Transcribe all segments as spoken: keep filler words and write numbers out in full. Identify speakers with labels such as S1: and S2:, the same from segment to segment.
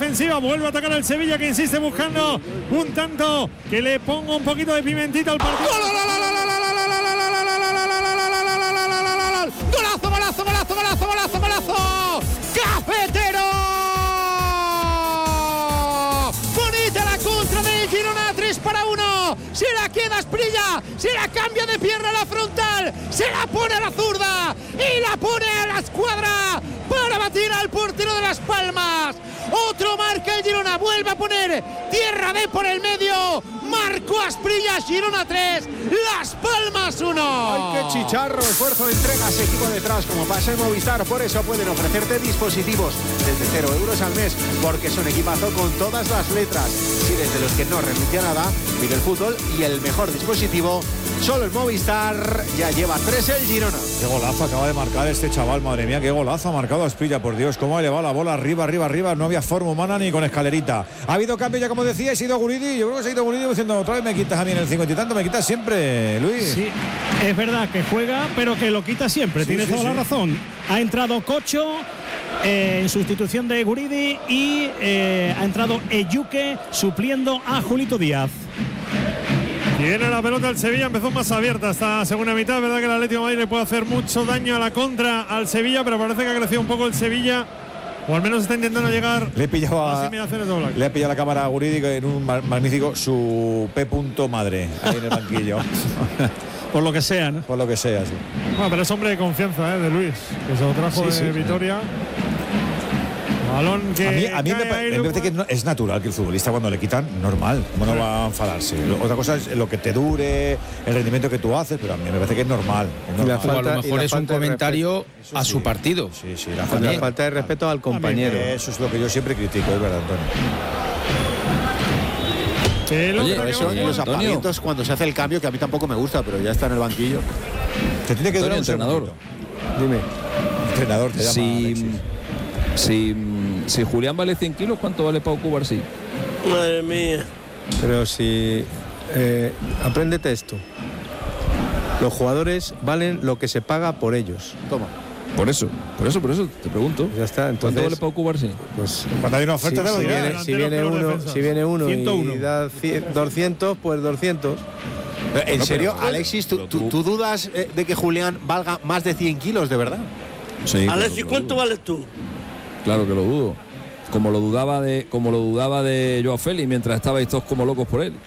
S1: defensiva. Vuelve a atacar el Sevilla, que insiste buscando un tanto que le ponga un poquito de pimentita al partido.
S2: ¡Golazo, golazo, golazo, golazo, golazo, golazo! ¡Cafetero! Bonita la contra del Girona, tres para uno. Se la queda Asprilla, se la cambia de pierna a la frontal, se la pone a la zurda y la pone a la escuadra para batir al portero de Las Palmas. Otro marca el Girona, vuelve a poner tierra de por el medio. Marcó Asprilla, Girona tres, Las Palmas uno.
S3: ¡Ay, qué chicharro! Esfuerzo, entregas, equipo detrás, como pasa en Movistar. Por eso pueden ofrecerte dispositivos desde cero euros al mes, porque son equipazo con todas las letras. Si eres de los que no renuncia a nada, vive el fútbol y el mejor dispositivo, solo el Movistar. Ya lleva tres el Girona.
S4: Qué golazo acaba de marcar este chaval, madre mía, qué golazo ha marcado Asprilla, por Dios, cómo ha elevado la bola arriba, arriba, arriba. No había forma humana ni con escalerita. Ha habido cambio ya, como decía, ha sido Guridi. Yo creo que se ha ido Guridi diciendo, otra vez me quitas a mí en el cincuenta y tanto, me quitas siempre, Luis.
S1: Sí, es verdad que juega, pero que lo quita siempre, sí, tienes sí, toda sí. la razón. Ha entrado Cocho eh, en sustitución de Guridi y eh, ha entrado Eyuke supliendo a Julito Díaz. Tiene la pelota el Sevilla, empezó más abierta esta segunda mitad. Es verdad que el Atlético de Madrid le puede hacer mucho daño a la contra al Sevilla, pero parece que ha crecido un poco el Sevilla, o al menos está intentando llegar
S4: le pillaba, a las le ha pillado la cámara a Guridi en un magnífico su P. madre ahí en el banquillo.
S1: Por lo que sea, ¿no?
S4: Por lo que sea, sí.
S1: Bueno, pero es hombre de confianza, ¿eh? De Luis, que se lo trajo sí, de sí, Vitoria. Balón que
S4: a mí, a mí me, pa- me parece que no, es natural que el futbolista cuando le quitan, normal, ¿cómo no va a enfadarse? Otra cosa es lo que te dure, el rendimiento que tú haces, pero a mí me parece que es normal. Es normal.
S5: Falta, a lo mejor es un comentario a su
S4: sí,
S5: partido.
S4: Sí, sí, la falta,
S5: la falta de respeto al compañero.
S4: Eso es lo que yo siempre critico, es verdad, Antonio.
S3: Oye, por eso en los apagamientos cuando se hace el cambio, que a mí tampoco me gusta, pero ya está en el banquillo.
S4: Te tiene que durar un
S5: entrenador.
S3: Dime.
S4: Entrenador te llama
S5: si, si, si Julián vale cien kilos, ¿cuánto vale Pau Cubarsí?
S6: Madre mía.
S7: Pero si eh, apréndete esto. Los jugadores valen lo que se paga por ellos.
S3: Toma.
S5: Por eso, por eso, por eso te pregunto.
S7: Ya está. Entonces,
S5: ¿cuánto vale Pau Cubarsí?
S7: Pues
S4: cuando hay una oferta,
S7: si,
S4: si,
S7: viene, si viene uno, si viene uno y da doscientos, pues doscientos.
S3: ¿En
S5: no,
S3: serio,
S5: pero,
S3: Alexis, ¿tú,
S5: tú,
S3: tú, tú dudas eh, de que Julián valga más de cien kilos, de verdad?
S5: Sí,
S6: Alexis,
S5: claro,
S6: ¿cuánto vales tú?
S5: Claro que lo dudo. Como lo dudaba de, como lo dudaba de Joao Félix mientras estabais todos como locos por él.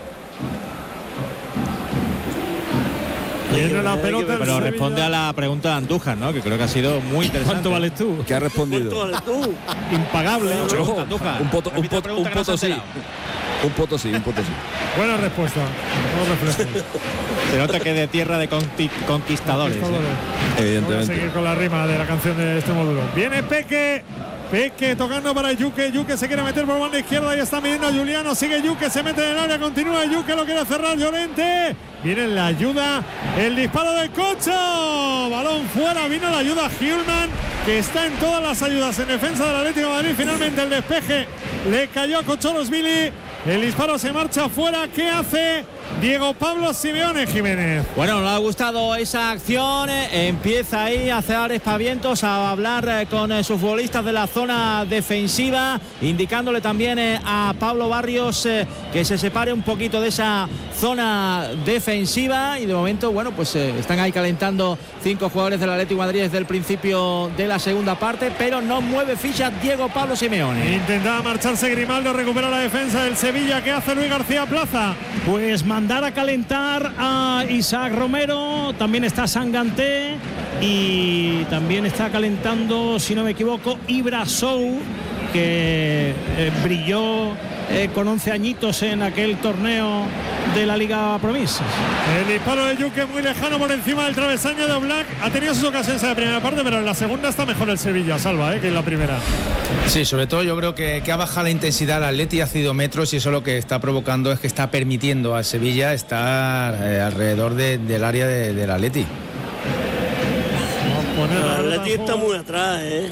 S1: Tiene la pelota,
S8: pero responde a la pregunta de Andújar, ¿no? Que creo que ha sido muy interesante.
S1: ¿Cuánto vales tú?
S5: ¿Qué ha respondido?
S6: ¿Cuánto vales tú?
S1: Impagable.
S5: Yo, un poto, un poto, un poto sí. Un poto sí, un poto sí.
S1: Buena respuesta. No reflejo.
S8: Se nota que de tierra de conqui conquistadores.
S1: conquistadores.
S5: ¿eh? Evidentemente.
S1: Vamos a seguir con la rima de la canción de este módulo. Viene Peque. Peque tocando para Yuque. Yuque se quiere meter por banda izquierda y está midiendo a Juliano. Sigue Yuque, se mete en el área. Continúa Yuque, lo quiere cerrar Llorente. Viene la ayuda. El disparo del Cocho. Balón fuera. Vino la ayuda a Hjulman, que está en todas las ayudas en defensa del Atlético de Madrid. Finalmente el despeje le cayó a Cochorosvili. El disparo se marcha fuera. ¿Qué hace Diego Pablo Simeone, Jiménez?
S8: Bueno, nos ha gustado esa acción. Eh, empieza ahí a hacer espavientos, a hablar eh, con eh, sus futbolistas de la zona defensiva, indicándole también eh, a Pablo Barrios eh, que se separe un poquito de esa zona defensiva. Y de momento, bueno, pues eh, están ahí calentando cinco jugadores del Atlético de Madrid desde el principio de la segunda parte, pero no mueve ficha Diego Pablo Simeone.
S1: Intentaba marcharse Grimaldo, recupera la defensa del Sevilla. ¿Qué hace Luis García Plaza? Pues mandar a calentar a Isaac Romero, también está Sanganté y también está calentando, si no me equivoco, Ibra Sou, que eh, brilló eh, con once añitos en aquel torneo de la Liga Promesas. El disparo de Yuque muy lejano por encima del travesaño de Oblak. Ha tenido sus ocasiones en la primera parte, pero en la segunda está mejor el Sevilla, Salva, ¿eh? que en la primera.
S9: Sí, sobre todo yo creo que, que ha bajado la intensidad al Atleti, ha cedido metros y eso lo que está provocando es que está permitiendo al Sevilla estar eh, alrededor de, del área de, del Atleti.
S6: El Atleti está muy atrás, ¿eh?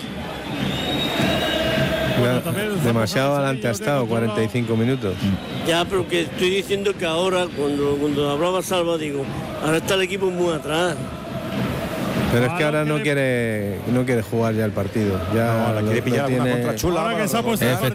S7: Bueno, demasiado adelante ha estado, cuarenta y cinco minutos.
S6: Ya, pero que estoy diciendo que ahora, cuando, cuando hablaba Salva, digo, ahora está el equipo muy atrás.
S7: Pero es que ahora no quiere no quiere jugar ya el partido. Ya
S4: no, la quiere pillar
S7: tiene...
S4: una contra chula.
S1: Ahora que se ha puesto